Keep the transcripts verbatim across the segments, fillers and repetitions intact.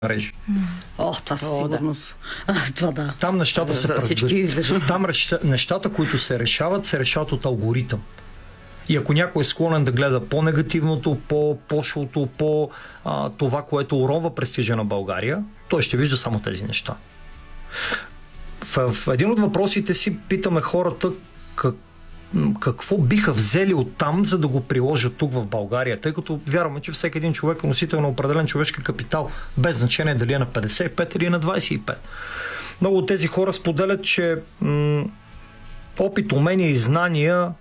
мрежи. О, това със сигурност. Да. Това да. Там нещата се предвиждат. Там нещата, които се решават, се решават от алгоритъм. И ако някой е склонен да гледа по-негативното, по-пошлото, по а, това, което уронва престижа на България, той ще вижда само тези неща. В, в един от въпросите си питаме хората как, какво биха взели оттам, за да го приложат тук в България, тъй като вярваме, че всеки един човек е носител на определен човешки капитал, без значение дали е на петдесет и пет или на двадесет и пет. Много от тези хора споделят, че м- опит, умения и знания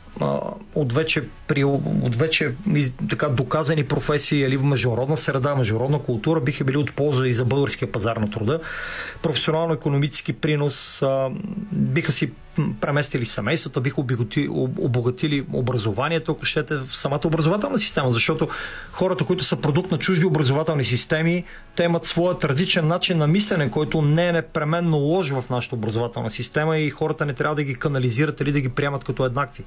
от вече, при, от вече така доказани професии или в международна среда, международна култура биха били от полза и за българския пазар на труда. Професионално-икономически принос, биха си преместили семействата, биха обогатили образованието, ако щете, в самата образователна система, защото хората, които са продукт на чужди образователни системи, те имат своят различен начин на мислене, който не е непременно лош в нашата образователна система и хората не трябва да ги канализират или да ги приемат като еднакви.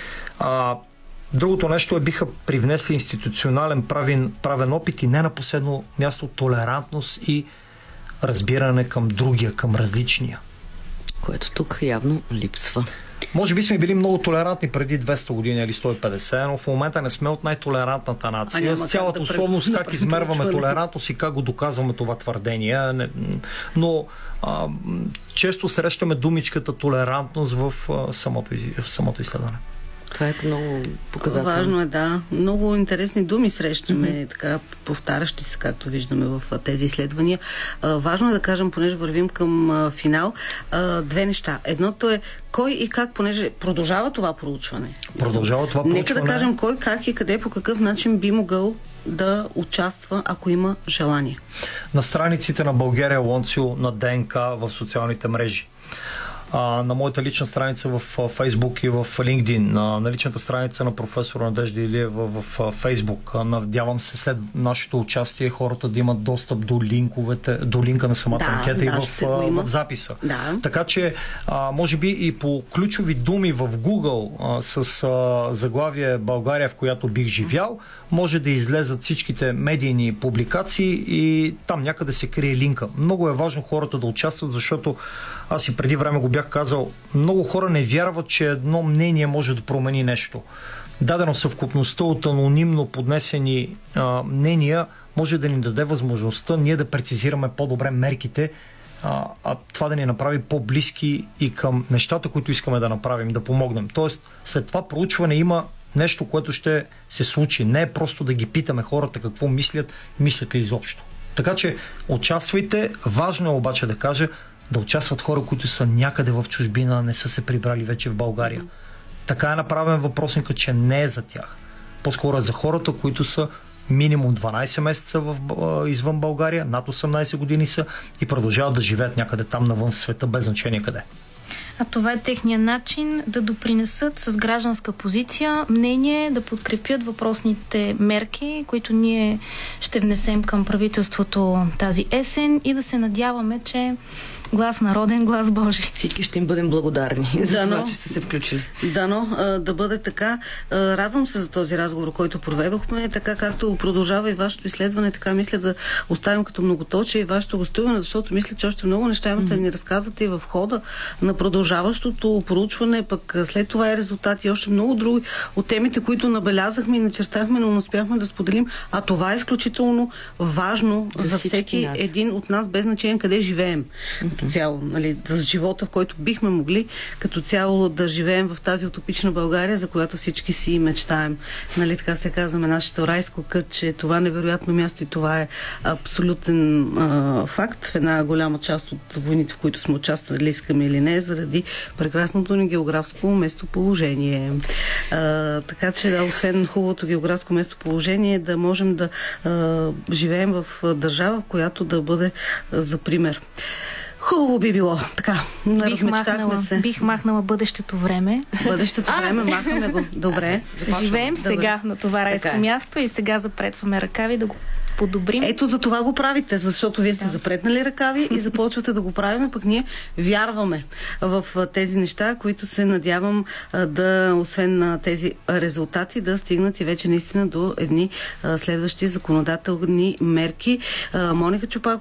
А, другото нещо е, биха привнесли институционален правен, правен опит и не на последно място толерантност и разбиране към другия, към различния. Което тук явно липсва. Може би сме били много толерантни преди двеста години или сто и петдесет, но в момента не сме от най-толерантната нация. С цялата условност как измерваме толерантност и как го доказваме това твърдение. Но а, често срещаме думичката толерантност в, а, самото, в самото изследване. Това е много показателно. Важно е, да. Много интересни думи срещаме, mm-hmm. така повтарящи се, както виждаме в тези изследвания. А, важно е да кажем, понеже вървим към а, финал, а, две неща. Едното е кой и как, понеже продължава това проучване. Продължава това проучване. Нека да кажем кой, как и къде, по какъв начин би могъл да участва, ако има желание. На страниците на България Лонцио, на ДНК, в социалните мрежи. А, на моята лична страница в Facebook и в LinkedIn, на, на личната страница на професор Надежда Илиева в, в Facebook. Надявам се след нашето участие хората да имат достъп до линковете, до линка на самата да, анкета да, и в, в, в записа. Да. Така че, а, може би и по ключови думи в Google а, с а, заглавие България, в която бих живял, може да излезат всичките медийни публикации и там някъде се крие линка. Много е важно хората да участват, защото аз и преди време го бях казал, много хора не вярват, че едно мнение може да промени нещо. Дадено съвкупността от анонимно поднесени а, мнения може да ни даде възможността ние да прецизираме по-добре мерките, а, а това да ни направи по-близки и към нещата, които искаме да направим, да помогнем. Тоест, след това проучване има нещо, което ще се случи. Не е просто да ги питаме хората какво мислят, мислят ли изобщо. Така че участвайте. Важно е обаче да кажа, да участват хора, които са някъде в чужбина, не са се прибрали вече в България. Така е направен въпросникът, че не е за тях. По-скоро е за хората, които са минимум дванадесет месеца в, извън България, над осемнадесет години са и продължават да живеят някъде там навън в света, без значение къде. А това е техния начин да допринесат с гражданска позиция, мнение, да подкрепят въпросните мерки, които ние ще внесем към правителството тази есен и да се надяваме, че глас народен, глас Божий. Всички ще им бъдем благодарни за това, че сте се включили. Дано да бъде така. Радвам се за този разговор, който проведохме. Така както продължава и вашето изследване, така мисля да оставим като многоточие и вашето гостуване, защото мисля, че още много неща имате да ни разказвате и в хода на продължаващото проучване, пък след това е резултат и още много други от темите, които набелязахме и начертахме, но не успяхме да споделим. А това е изключително важно за, за всеки нас. Един от нас, без значение къде живеем. Като цяло, нали, за живота, в който бихме могли като цяло да живеем в тази утопична България, за която всички си мечтаем. Нали, така се казваме, нашето райско кът, че това е невероятно място и това е абсолютен а, факт в една голяма част от войните, в които сме участвали, искаме или не, заради прекрасното ни географско местоположение. А, така че, да, освен хубавото географско местоположение, да можем да а, живеем в държава, в която да бъде а, за пример. Хубаво би било. Така, бих махнала, се. Бих махнала бъдещето време. Бъдещето време, махаме го. Добре. Живеем да, сега на това райско място и сега запретваме ръкави да го подобрим. Ето за това го правите, защото вие сте да. запретнали ръкави и започвате да го правим, пък ние вярваме в тези неща, които се надявам да, освен на тези резултати, да стигнат и вече наистина до едни следващи законодателни мерки. Моника Чопакова